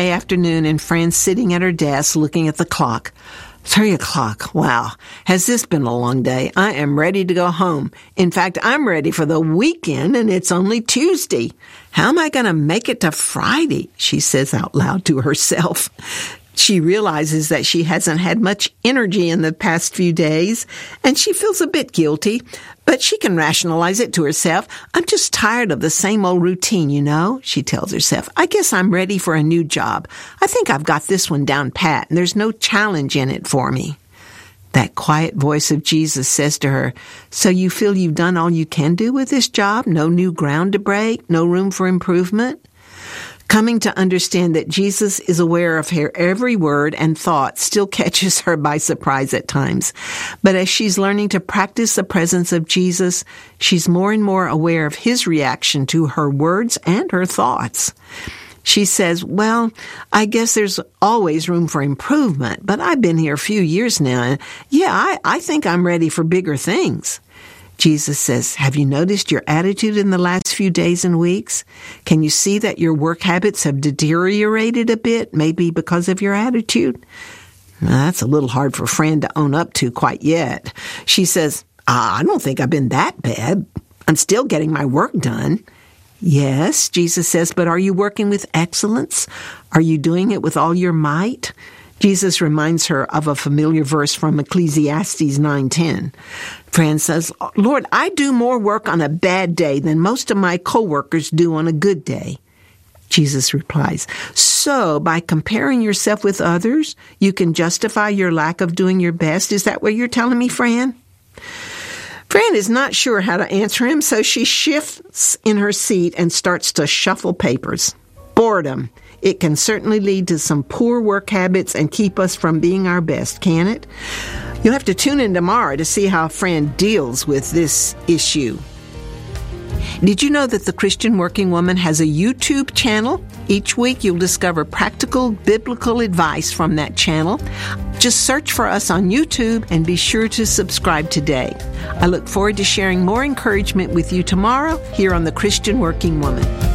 Thursday afternoon, and Fran's sitting at her desk looking at the clock. 3 o'clock. Wow. Has this been a long day? I am ready to go home. In fact, I'm ready for the weekend, and it's only Tuesday. How am I going to make it to Friday? She says out loud to herself. She realizes that she hasn't had much energy in the past few days, and she feels a bit guilty, but she can rationalize it to herself. I'm just tired of the same old routine, she tells herself. I guess I'm ready for a new job. I think I've got this one down pat, and there's no challenge in it for me. That quiet voice of Jesus says to her, so you feel you've done all you can do with this job? No new ground to break? No room for improvement? Coming to understand that Jesus is aware of her every word and thought still catches her by surprise at times. But as she's learning to practice the presence of Jesus, she's more and more aware of his reaction to her words and her thoughts. She says, well, I guess there's always room for improvement, but I've been here a few years now, and I think I'm ready for bigger things. Jesus says, have you noticed your attitude in the last few days and weeks? Can you see that your work habits have deteriorated a bit, maybe because of your attitude? Now, that's a little hard for Fran to own up to quite yet. She says, I don't think I've been that bad. I'm still getting my work done. Yes, Jesus says, but are you working with excellence? Are you doing it with all your might? Jesus reminds her of a familiar verse from Ecclesiastes 9:10. Fran says, Lord, I do more work on a bad day than most of my coworkers do on a good day. Jesus replies, so by comparing yourself with others, you can justify your lack of doing your best? Is that what you're telling me, Fran? Fran is not sure how to answer him, so she shifts in her seat and starts to shuffle papers. Boredom. It can certainly lead to some poor work habits and keep us from being our best, can it? You'll have to tune in tomorrow to see how Fran deals with this issue. Did you know that the Christian Working Woman has a YouTube channel? Each week you'll discover practical biblical advice from that channel. Just search for us on YouTube and be sure to subscribe today. I look forward to sharing more encouragement with you tomorrow here on the Christian Working Woman.